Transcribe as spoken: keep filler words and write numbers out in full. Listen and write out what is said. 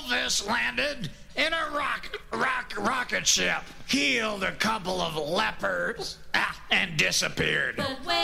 Elvis landed in a rock, rock, rocket ship, killed a couple of lepers, ah, and disappeared. But wait.